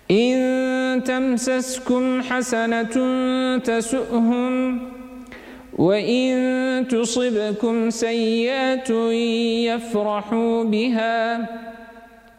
إن تمسسكم حسنة تسؤهم وإن تصبكم سيئة يفرحوا بها